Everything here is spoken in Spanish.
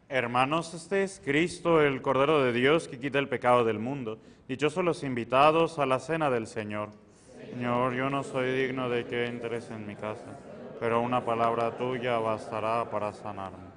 Hermanos, este es Cristo, el Cordero de Dios, que quita el pecado del mundo. Dichosos los invitados a la cena del Señor. Señor, yo no soy digno de que entres en mi casa, pero una palabra tuya bastará para sanarme.